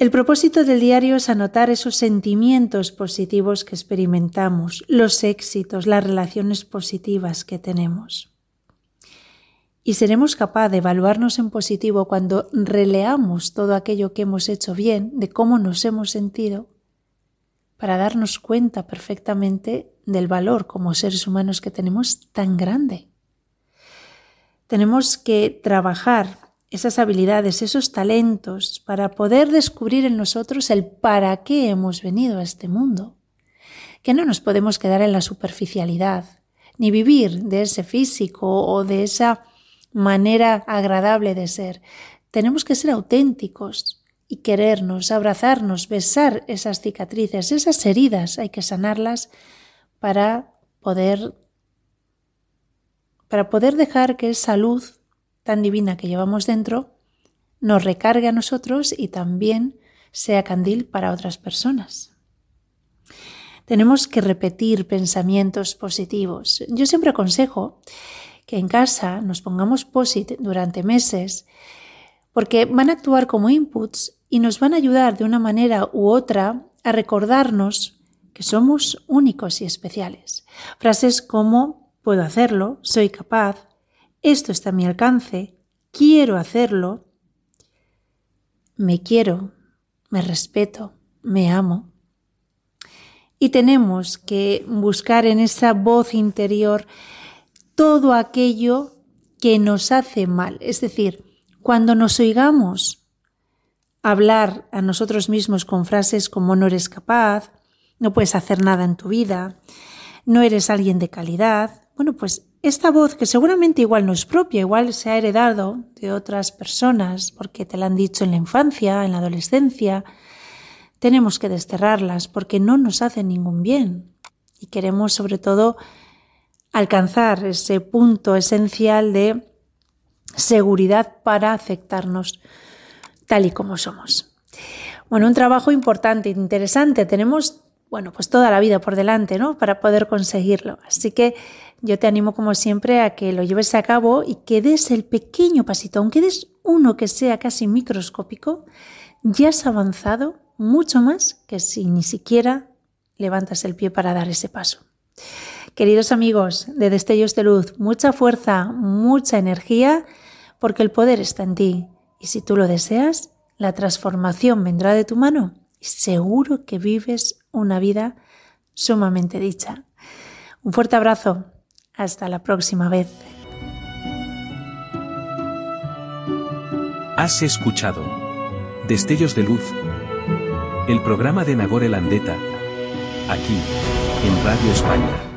El propósito del diario es anotar esos sentimientos positivos que experimentamos, los éxitos, las relaciones positivas que tenemos. Y seremos capaces de evaluarnos en positivo cuando releamos todo aquello que hemos hecho bien, de cómo nos hemos sentido, para darnos cuenta perfectamente del valor como seres humanos que tenemos tan grande. Tenemos que trabajar esas habilidades, esos talentos, para poder descubrir en nosotros el para qué hemos venido a este mundo. Que no nos podemos quedar en la superficialidad, ni vivir de ese físico o de esa manera agradable de ser. Tenemos que ser auténticos y querernos, abrazarnos, besar esas cicatrices, esas heridas, hay que sanarlas para poder dejar que esa luz tan divina que llevamos dentro nos recargue a nosotros y también sea candil para otras personas. Tenemos que repetir pensamientos positivos. Yo siempre aconsejo que en casa nos pongamos post-it durante meses porque van a actuar como inputs y nos van a ayudar de una manera u otra a recordarnos que somos únicos y especiales. Frases como puedo hacerlo, soy capaz, esto está a mi alcance, quiero hacerlo, me quiero, me respeto, me amo. Y tenemos que buscar en esa voz interior todo aquello que nos hace mal. Es decir, cuando nos oigamos hablar a nosotros mismos con frases como no eres capaz, no puedes hacer nada en tu vida, no eres alguien de calidad, bueno, pues esta voz que seguramente igual no es propia, igual se ha heredado de otras personas porque te la han dicho en la infancia, en la adolescencia, tenemos que desterrarlas porque no nos hacen ningún bien y queremos sobre todo alcanzar ese punto esencial de seguridad para aceptarnos tal y como somos. Bueno, un trabajo importante, interesante, tenemos pues toda la vida por delante, ¿no? Para poder conseguirlo. Así que yo te animo como siempre a que lo lleves a cabo y que des el pequeño pasito, aunque des uno que sea casi microscópico, ya has avanzado mucho más que si ni siquiera levantas el pie para dar ese paso. Queridos amigos de Destellos de Luz, mucha fuerza, mucha energía, porque el poder está en ti. Y si tú lo deseas, la transformación vendrá de tu mano y seguro que vives una vida sumamente dicha. Un fuerte abrazo. Hasta la próxima vez. Has escuchado Destellos de Luz, el programa de Nagore Landeta, aquí, en Radio España.